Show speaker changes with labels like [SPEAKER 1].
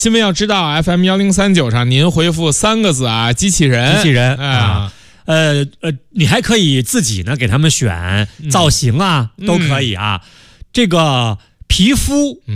[SPEAKER 1] 新闻要知道 FM1039上您回复3个字啊，机器人，
[SPEAKER 2] 机器人
[SPEAKER 1] 啊。
[SPEAKER 2] 你还可以自己呢给他们选造型啊，都可以啊。这个皮肤